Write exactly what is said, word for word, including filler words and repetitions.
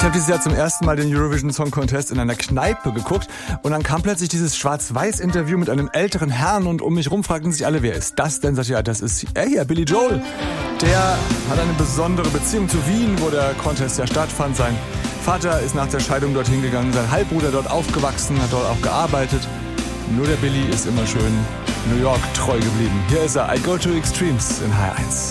Ich habe dieses Jahr zum ersten Mal den Eurovision Song Contest in einer Kneipe geguckt und dann kam plötzlich dieses Schwarz-Weiß-Interview mit einem älteren Herrn und um mich rum fragten sich alle, wer ist das denn? Sag ich, ja, das ist er hier, Billy Joel. Der hat eine besondere Beziehung zu Wien, wo der Contest ja stattfand. Sein Vater ist nach der Scheidung dorthin gegangen, sein Halbbruder dort aufgewachsen, hat dort auch gearbeitet. Nur der Billy ist immer schön New York treu geblieben. Hier ist er, I Go to Extremes in H R eins.